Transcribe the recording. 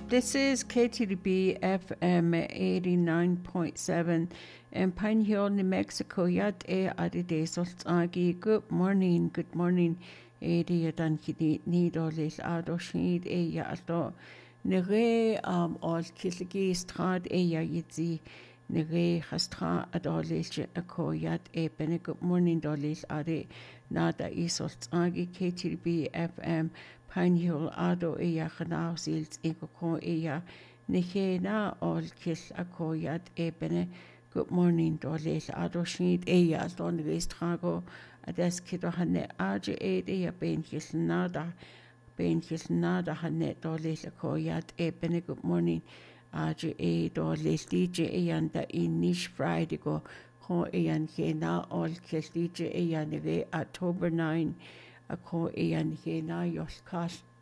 This is KTDB FM 89.7 in Pine Hill, New Mexico. Yat adide soltagi. Good morning, good morning. Edi dan kidi nidolil adoshnid ya alto. Nere all kiligi strad ya yitzi. Nere hastra adolil ako yat bene. Good morning dolil ade nada isoltagi KTDB FM. Pine Hill ado ganao sils ko nihena ol kil ako yat bene. Good morning dolil ado shnid don restrago ades kido hane aje ben kil nada hane dolil ako yat bene. Good morning aje dolil DJ anda niche Friday ko hena ol kil DJ nige October 9 ako hena yoskal